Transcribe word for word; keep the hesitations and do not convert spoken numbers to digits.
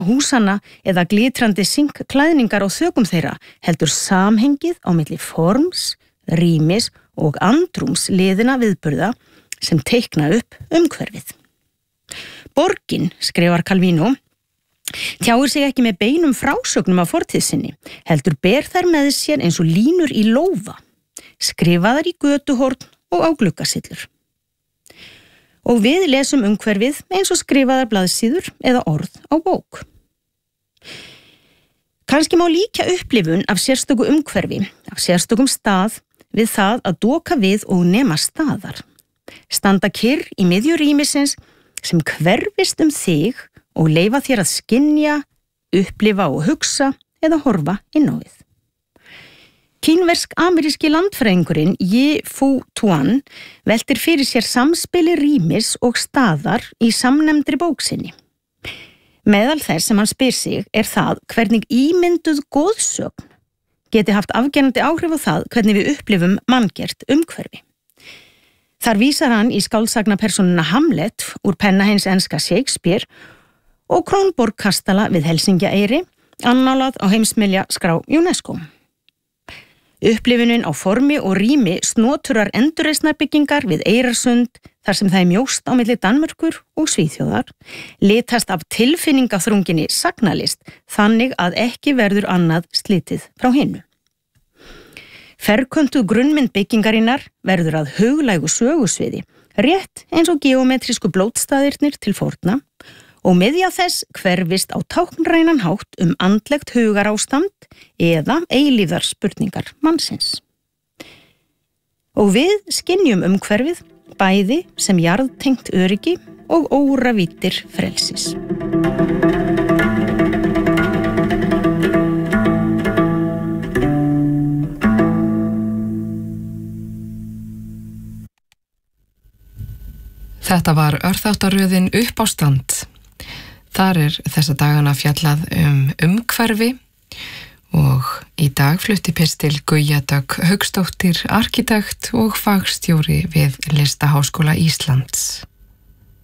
húsana eða glitrandi sinkklæðningar á þökum þeirra, heldur samhengið á milli forms, rýmis og andrúms liðina viðburða sem teikna upp umhverfið. Borgin, skrifar Calvino, tjáir sig ekki með beinum frásögnum af fortíð sinni, heldur ber þær með sér eins og línur í lófa, skrifaðar í götuhorn og á gluggasillur. Og við lesum umhverfið eins og skrifaðar blaðsíður eða orð á bók. Kannski má líkja upplifun af sérstöku umhverfi, af sérstökum stað, við það að doka við og nema staðar. Standa kyrr í miðju rýmisins sem hverfist um þig og leyfa þér að skynja, upplifa og hugsa eða horfa inn á við. Kínversk-ameríski landfræðingurinn Yi Fu Tuan veltir fyrir sér samspili rýmis og staðar í samnefndri bók sinni. Meðal þess sem hann spyr sig er það hvernig ímynduð goðsögn geti haft afgerandi áhrif á það hvernig við upplifum manngert umhverfi. Þar vísar hann í skáldsagnapersónuna Hamlet úr penna hins enska Shakespeare og Kronborg kastala við Helsingjaeyri, annálað á heimsminja skrá UNESCO. Upplifunin á formi og rými snoturar endurreisnarbyggingar við Eyrarsund, þar sem það er mjóst á milli Danmerkur og Svíþjóðar, litast af tilfinningaþrunginni sagnalist þannig að ekki verður annað slitið frá hinu. Ferköntuð grunnmynd byggingarinnar verður að huglægu sögusviði, rétt eins og geometrísku blótstaðirnir til forna, og miðja þess hverfist á táknrænan hátt um andlegt hugarástand eða eilífðar spurningar mannsins. Og við skynjum umhverfið bæði sem jarðtengt öryggi og óravíddir frelsis. Þetta var örþáttaröðin upp á stand. Þar er þessa dagana fjallað um umhverfi og í dag flutti pistil Gauja Dögg Hauksdóttir, arkitekt og fagstjóri við Listaháskóla Íslands.